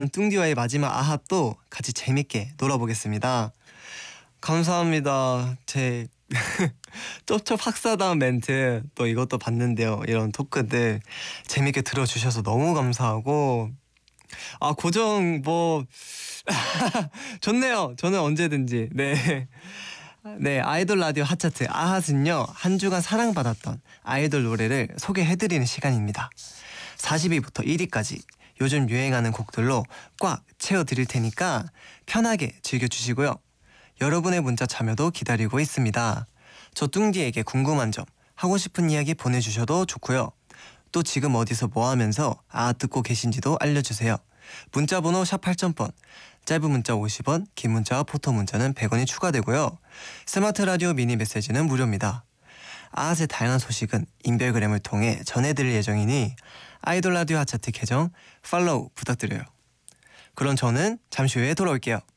뚱디와의 마지막 아합도 같이 재밌게 놀아보겠습니다. 감사합니다. 제 쩝쩝 학사다운 멘트 또 이것도 봤는데요. 이런 토크들 재밌게 들어주셔서 너무 감사하고, 고정 뭐 좋네요. 저는 언제든지. 네. 네, 아이돌 라디오 핫차트 아핫은요, 한 주간 사랑받았던 아이돌 노래를 소개해드리는 시간입니다. 40위부터 1위까지 요즘 유행하는 곡들로 꽉 채워드릴 테니까 편하게 즐겨주시고요. 여러분의 문자 참여도 기다리고 있습니다. 저 뚱디에게 궁금한 점, 하고 싶은 이야기 보내주셔도 좋고요. 또 지금 어디서 뭐 하면서 듣고 계신지도 알려주세요. 문자번호 샵 8000번, 짧은 문자 50원, 긴 문자와 포토 문자는 100원이 추가되고요. 스마트 라디오 미니 메시지는 무료입니다. 아핫의 다양한 소식은 인별그램을 통해 전해드릴 예정이니 아이돌 라디오 핫차트 계정 팔로우 부탁드려요. 그럼 저는 잠시 후에 돌아올게요.